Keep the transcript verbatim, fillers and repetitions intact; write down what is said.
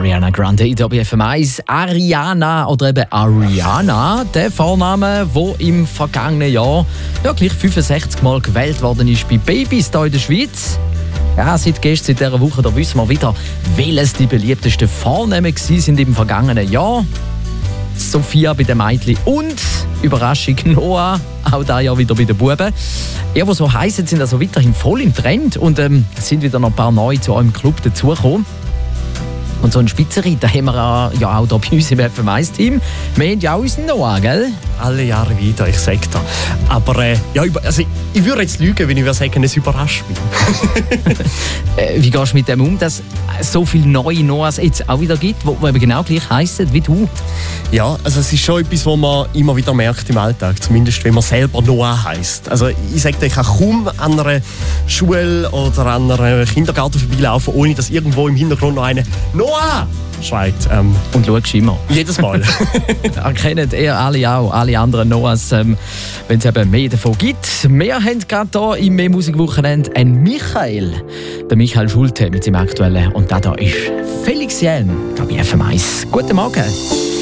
Ariana Grande in der B F M eins. Ariana oder eben Ariana, der Vorname, der im vergangenen Jahr ja, gleich fünfundsechzig Mal gewählt worden ist bei Babys hier in der Schweiz. Ja, seit gestern, seit dieser Woche, da wissen wir wieder, welches die beliebtesten Vornamen waren im vergangenen Jahr. Sophia bei den Mädchen und, Überraschung, Noah, auch da ja wieder bei den Buben. Ja, die so heissen, sind also weiterhin voll im Trend und ähm, sind wieder noch ein paar neue zu eurem Club dazugekommen. Und so einen Spitzenreiter haben wir ja auch hier bei uns im F M eins-Team. Wir haben ja auch unseren Noah, gell? Alle Jahre wieder, ich sage dir. Aber äh, ja, also, ich würde jetzt lügen, wenn ich würde sagen, es überrascht mich. äh, wie gehst du mit dem um, dass es so viele neue Noahs jetzt auch wieder gibt, die eben genau gleich heissen wie du? Ja, also es ist schon etwas, was man immer wieder merkt im Alltag. Zumindest, wenn man selber Noah heisst. Also ich sage dir, ich kann kaum an einer Schule oder an einem Kindergarten vorbeilaufen, ohne dass irgendwo im Hintergrund noch eine «Noah!» schreit. Ähm, Und schaust immer. Jedes Mal. Erkennen ihr alle auch, alle anderen Noahs, ähm, wenn es eben mehr davon gibt. Wir haben gerade hier im «Mehr Musik-Wochenende» einen Michael. Der Michael Schulte mit seinem aktuellen. Und da hier ist Felix Jähn, bei F M eins. Guten Morgen.